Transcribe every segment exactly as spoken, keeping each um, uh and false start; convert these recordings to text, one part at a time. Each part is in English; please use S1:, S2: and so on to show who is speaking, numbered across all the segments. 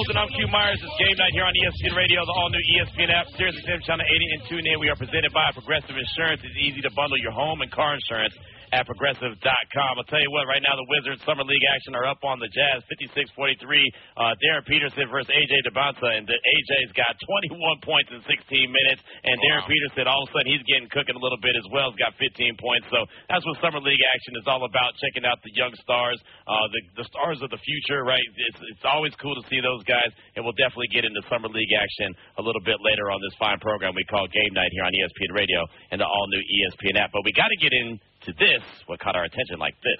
S1: Golden. I'm Q Myers. It's game night here on E S P N Radio, the all-new E S P N app, Sirius X M Channel eighty, and tune in. We are presented by Progressive Insurance. It's easy to bundle your home and car insurance at Progressive dot com. I'll tell you what, right now the Wizards Summer League action are up on the Jazz, fifty-six forty-three. Uh, Darren Peterson versus A J DeBonta, and A J's got twenty-one points in sixteen minutes, and wow. Darren Peterson, all of a sudden, he's getting cooking a little bit as well. He's got fifteen points, so that's what Summer League action is all about, checking out the young stars, uh, the, the stars of the future, right? It's, it's always cool to see those guys, and we'll definitely get into Summer League action a little bit later on this fine program we call Game Night here on E S P N Radio and the all-new E S P N app. But we got to get in to this, what caught our attention like this.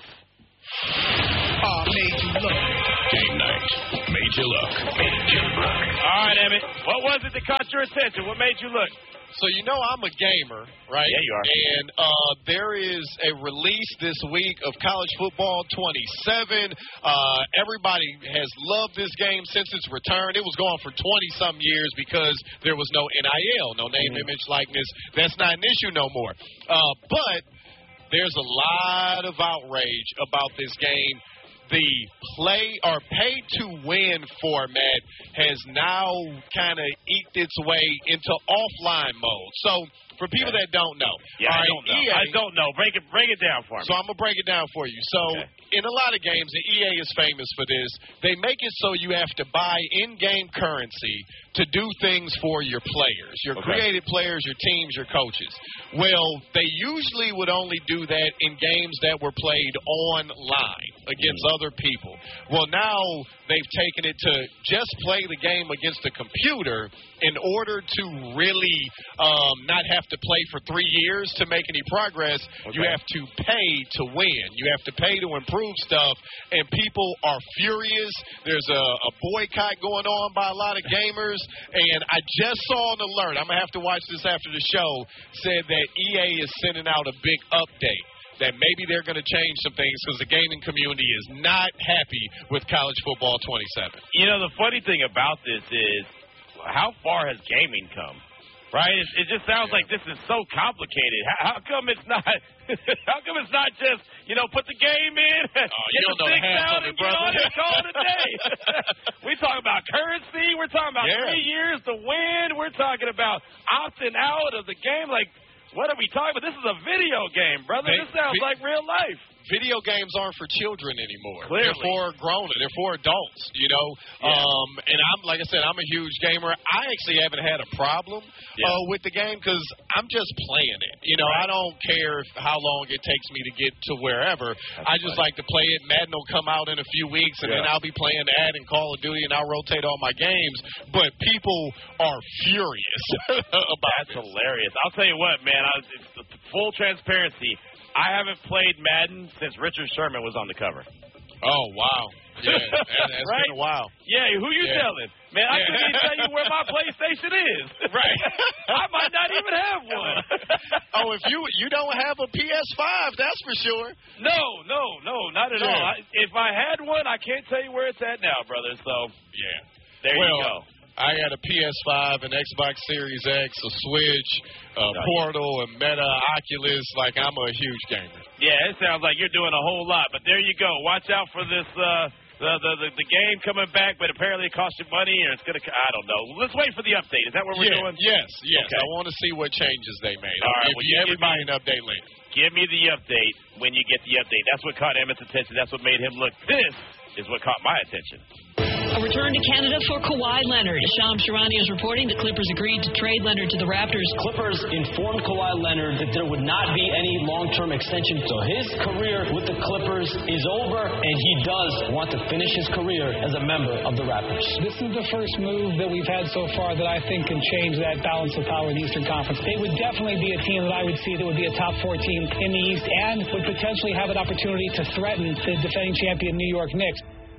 S2: Oh, made you look.
S3: Game night. Made you look. Made you look.
S1: All right, Emmett. What was it that caught your attention? What made you look?
S4: So you know I'm a gamer, right?
S1: Yeah, you are.
S4: And uh, there is a release this week of College Football twenty-seven. Uh, everybody has loved this game since its return. It was going for twenty-some years because there was no N I L, no name, mm-hmm. image, likeness. That's not an issue no more. Uh, but there's a lot of outrage about this game. The play or pay-to-win format has now kind of eked its way into offline mode. So, for people
S1: okay.
S4: that don't know.
S1: Yeah, I
S4: right,
S1: don't know.
S4: E A,
S1: I don't know. Break it, break it down for me.
S4: So, I'm going to break it down for you. So, okay. in a lot of games, and E A is famous for this, they make it so you have to buy in-game currency to do things for your players, your okay. created players, your teams, your coaches. Well, they usually would only do that in games that were played online against mm. other people. Well, now they've taken it to just play the game against the computer in order to really um, not have to play for three years to make any progress. Okay. You have to pay to win. You have to pay to improve stuff, and people are furious. There's a, a boycott going on by a lot of gamers. And I just saw an alert. I'm going to have to watch this after the show. Said that E A is sending out a big update that maybe they're going to change some things because the gaming community is not happy with College Football twenty-seven.
S1: You know, the funny thing about this is how far has gaming come? Right? It, it just sounds yeah. like this is so complicated. How, how come it's not? How come it's not just, you know, put the game in,
S4: oh,
S1: get the
S4: six
S1: down, and get on it, call it a day. We talking about currency. We're talking about
S4: yeah.
S1: three years to win. We're talking about opting out of the game. Like, what are we talking about? This is a video game, brother. This sounds like real life.
S4: Video games aren't for children anymore.
S1: Clearly.
S4: They're for grown. They're for adults, you know.
S1: Yeah.
S4: Um, and I'm, like I said, I'm a huge gamer. I actually haven't had a problem
S1: yeah.
S4: uh, with the game because I'm just playing it. You know, I don't care if, how long it takes me to get to wherever.
S1: That's
S4: I just
S1: funny.
S4: like to play it. Madden will come out in a few weeks, and
S1: yeah.
S4: then I'll be playing that and Call of Duty, and I'll rotate all my games. But people are furious about
S1: That's
S4: this.
S1: hilarious. I'll tell you what, man. I was, it's full transparency. I haven't played Madden since Richard Sherman was on the cover.
S4: Oh, wow. Yeah, that, that's
S1: right?
S4: been a while.
S1: Yeah, who you
S4: yeah.
S1: telling? Man, I
S4: yeah.
S1: couldn't even tell you where my PlayStation is.
S4: Right.
S1: I might not even have one.
S4: Oh, if you you don't have a P S five, that's for sure.
S1: No, no, no, not at
S4: yeah.
S1: all. I, if I had one, I can't tell you where it's at now, brother. So,
S4: yeah.
S1: There
S4: well,
S1: you go.
S4: I got a P S five, an Xbox Series X, a Switch, a
S1: nice.
S4: Portal, a Meta, Oculus. Like, I'm a huge gamer.
S1: Yeah, it sounds like you're doing a whole lot. But there you go. Watch out for this, uh, the, the, the, the game coming back, but apparently it costs you money, or it's going to, I don't know. Let's wait for the update. Is that what we're
S4: yeah,
S1: doing?
S4: Yes, yes.
S1: Okay.
S4: I want to see what changes they made.
S1: All right,
S4: I'll
S1: well,
S4: give everybody an update later.
S1: Give me the update when you get the update. That's what caught Emmett's attention. That's what made him look. This is what caught my attention.
S5: A return to Canada for Kawhi Leonard. Shams Charania is reporting the Clippers agreed to trade Leonard to the Raptors.
S6: Clippers informed Kawhi Leonard that there would not be any long-term extension, so his career with the Clippers is over, and he does want to finish his career as a member of the Raptors.
S7: This is the first move that we've had so far that I think can change that balance of power in the Eastern Conference. They would definitely be a team that I would see that would be a top four team in the East and would potentially have an opportunity to threaten the defending champion New York Knicks.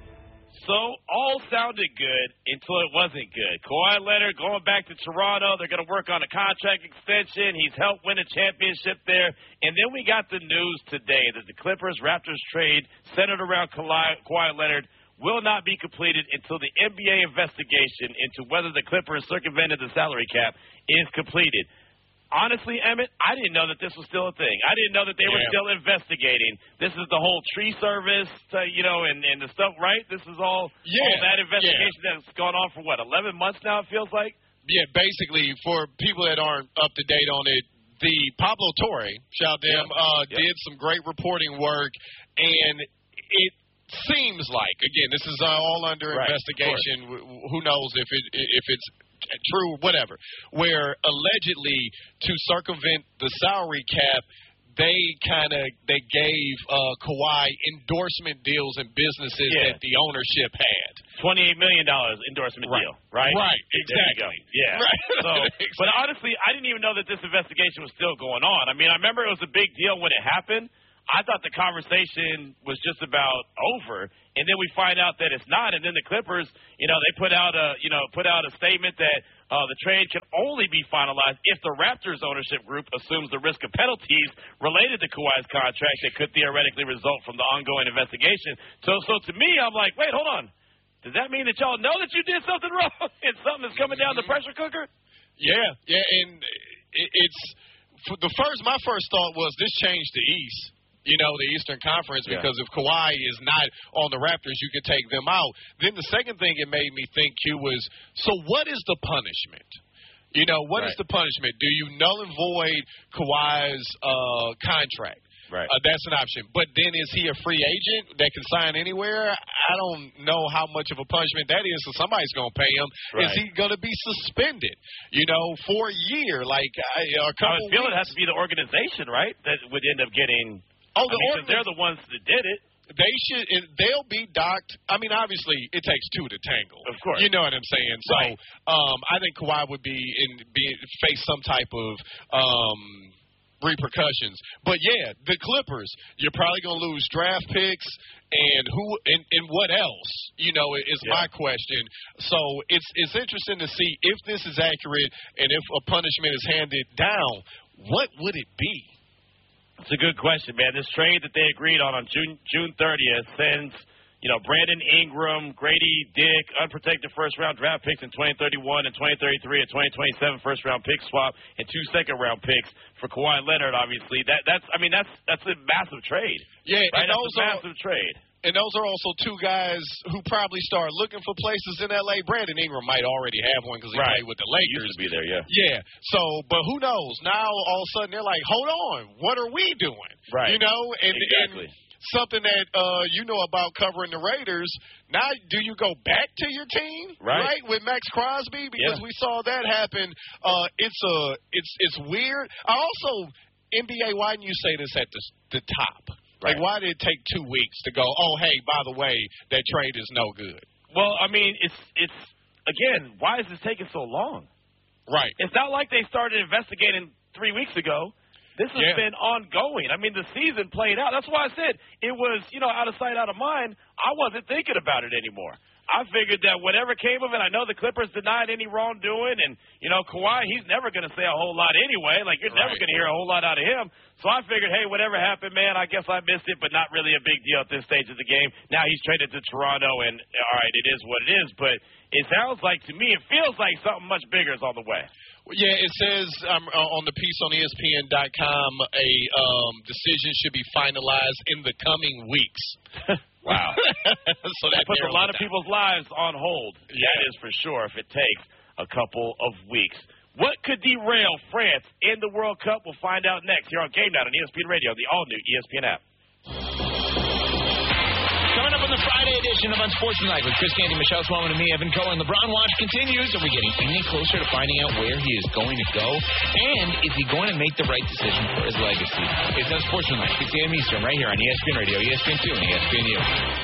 S1: So, all sounded good until it wasn't good. Kawhi Leonard going back to Toronto. They're going to work on a contract extension. He's helped win a championship there. And then we got the news today that the Clippers-Raptors trade centered around Kawhi, Kawhi Leonard will not be completed until the N B A investigation into whether the Clippers circumvented the salary cap is completed. honestly, Emmett, I didn't know that this was still a thing. I didn't know that they were
S4: Yeah.
S1: still investigating. This is the whole tree service, uh, you know, and, and the stuff, right? This is all,
S4: Yeah,
S1: all that investigation
S4: yeah.
S1: that's gone on for, what, eleven months now, it feels like?
S4: Yeah, basically, for people that aren't up to date on it, the Pablo Torre, shout out to him,
S1: Yeah.
S4: uh,
S1: Yeah.
S4: did some great reporting work, and it seems like, again, this is uh, all under
S1: Right,
S4: investigation. Wh- Who knows if it if it's true, whatever. Where allegedly, to circumvent the salary cap, they kind of they gave uh, Kawhi endorsement deals and businesses
S1: Yeah.
S4: that the ownership had.
S1: twenty-eight million dollars endorsement
S4: Right.
S1: deal, right?
S4: Right,
S1: There you go.
S4: exactly.
S1: Yeah.
S4: Right.
S1: So, but honestly, I didn't even know that this investigation was still going on. I mean, I remember it was a big deal when it happened. I thought the conversation was just about over, and then we find out that it's not. And then the Clippers, you know, they put out a, you know, put out a statement that uh, the trade can only be finalized if the Raptors ownership group assumes the risk of penalties related to Kawhi's contract that could theoretically result from the ongoing investigation. So, so to me, I'm like, wait, hold on. Does that mean that y'all know that you did something wrong and something is coming down the pressure cooker?
S4: Yeah, yeah, and it, it's for the first. My first thought was this changed the East. You know, the Eastern Conference,
S1: Yeah.
S4: because if Kawhi is not on the Raptors, you could take them out. Then the second thing it made me think, Q, was, so what is the punishment? You know, what
S1: Right.
S4: is the punishment? Do you null and void Kawhi's uh, contract?
S1: Right.
S4: Uh, that's an option. But then is he a free agent that can sign anywhere? I don't know how much of a punishment that is, so somebody's going to pay him.
S1: Right.
S4: Is he going to be suspended, you know, for a year? Like a
S1: I
S4: couple
S1: would feel it
S4: weeks?
S1: has to be the organization, right, that would end up getting.
S4: Oh,
S1: I
S4: the
S1: mean, 'cause
S4: organi-
S1: they're the ones that did it.
S4: They should. it- They'll be docked. I mean, obviously, it takes two to tangle.
S1: Of course.
S4: You know what I'm saying. So,
S1: Right.
S4: um, I think Kawhi would be in be face some type of um, repercussions. But yeah, the Clippers. You're probably gonna lose draft picks, and who and, and what else? You know, is
S1: Yeah.
S4: my question. So it's it's interesting to see if this is accurate and if a punishment is handed down. What would it be?
S1: It's a good question, man. This trade that they agreed on on June June thirtieth sends, you know, Brandon Ingram, Grady Dick, unprotected first-round draft picks in twenty thirty-one and twenty thirty-three, a twenty twenty-seven first-round pick swap, and two second-round picks for Kawhi Leonard. Obviously, that that's I mean that's that's a massive trade.
S4: Yeah,
S1: Right,
S4: and
S1: that's
S4: those
S1: a
S4: are
S1: massive trade.
S4: and those are also two guys who probably start looking for places in L A. Brandon Ingram might already have one because he
S1: Right.
S4: played with the
S1: He
S4: Lakers.
S1: used to be there, yeah.
S4: Yeah. So, but who knows? Now all of a sudden they're like, hold on, what are we doing?
S1: Right.
S4: You know, and,
S1: Exactly.
S4: and something that uh, you know about covering the Raiders. Now, do you go back to your team,
S1: Right.
S4: with Max Crosby? Because
S1: Yeah.
S4: we saw that happen. Uh, it's a, it's it's weird. I also N B A. Why didn't you say this at the the top? Like,
S1: Right.
S4: why did it take two weeks to go, oh, hey, by the way, that trade is no good?
S1: Well, I mean, it's it's again, why is this taking so long?
S4: Right.
S1: It's not like they started investigating three weeks ago. This has
S4: Yeah.
S1: been ongoing. I mean, the season played out. That's why I said it was, you know, out of sight, out of mind. I wasn't thinking about it anymore. I figured that whatever came of it, I know the Clippers denied any wrongdoing, and, you know, Kawhi, he's never going to say a whole lot anyway. Like, you're never
S4: Right.
S1: going to hear a whole lot out of him. So I figured, hey, whatever happened, man, I guess I missed it, but not really a big deal at this stage of the game. Now he's traded to Toronto, and, all right, it is what it is. But it sounds like, to me, it feels like something much bigger is on the way.
S4: Yeah, it says um, uh, on the piece on E S P N dot com a um, decision should be finalized in the coming weeks.
S1: Wow.
S4: So that
S1: That puts a
S4: narrows
S1: lot
S4: it
S1: of
S4: down.
S1: people's lives on hold.
S4: Yeah.
S1: That is for sure, if it takes a couple of weeks. What could derail France in the World Cup? We'll find out next here on Game Night on E S P N Radio, the all-new E S P N app.
S8: Coming up on the Friday edition of Unsportsmanlike with Chris Canty, Michelle Swellman, and me, Evan Cohen. The LeBron watch continues. Are we getting any closer to finding out where he is going to go? And is he going to make the right decision for his legacy? It's Unsportsmanlike. six a.m. Eastern right here on E S P N Radio, E S P N two, and E S P N U.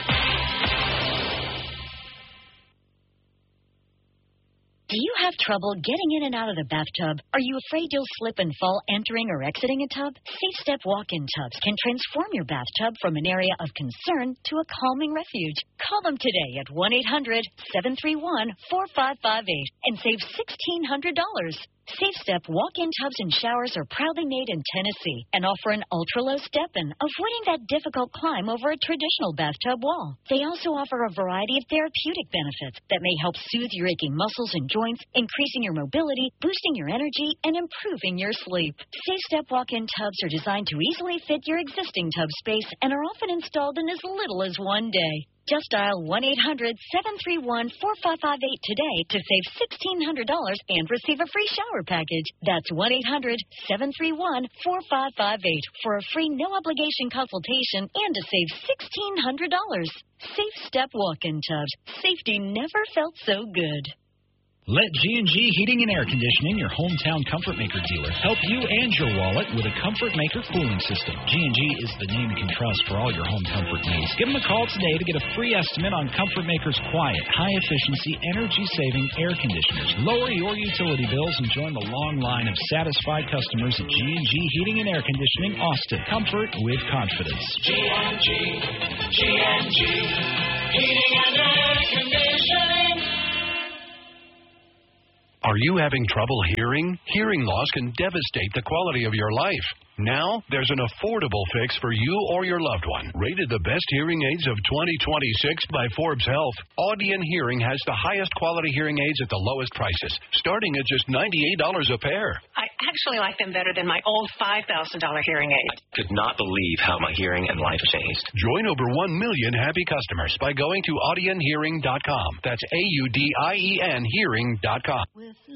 S9: Do you have trouble getting in and out of the bathtub? Are you afraid you'll slip and fall entering or exiting a tub? Safe Step walk-in tubs can transform your bathtub from an area of concern to a calming refuge. Call them today at one eight hundred seven three one four five five eight and save sixteen hundred dollars. Safe Step walk-in tubs and showers are proudly made in Tennessee and offer an ultra-low step-in, avoiding that difficult climb over a traditional bathtub wall. They also offer a variety of therapeutic benefits that may help soothe your aching muscles and joints joints, increasing your mobility, boosting your energy, and improving your sleep. SafeStep walk-in tubs are designed to easily fit your existing tub space and are often installed in as little as one day. Just dial one eight hundred seven three one four five five eight today to save sixteen hundred dollars and receive a free shower package. That's one eight hundred seven three one four five five eight for a free no-obligation consultation and to save sixteen hundred dollars. Safe Step walk-in tubs. Safety never felt so good.
S10: Let G and G Heating and Air Conditioning, your hometown Comfort Maker dealer, help you and your wallet with a Comfort Maker cooling system. G and G is the name you can trust for all your home comfort needs. Give them a call today to get a free estimate on Comfort Maker's quiet, high-efficiency, energy-saving air conditioners. Lower your utility bills and join the long line of satisfied customers at G and G Heating and Air Conditioning, Austin. Comfort with confidence.
S11: G and G, G and G, Heating and Air Conditioning.
S12: Are you having trouble hearing? Hearing loss can devastate the quality of your life. Now, there's an affordable fix for you or your loved one. Rated the best hearing aids of twenty twenty-six by Forbes Health, Audion Hearing has the highest quality hearing aids at the lowest prices, starting at just ninety-eight dollars a pair.
S13: I actually like them better than my old five thousand dollars hearing aid.
S14: I could not believe how my hearing and life changed.
S12: Join over one million happy customers by going to Audion Hearing dot com. That's A U D I E N hearing dot com.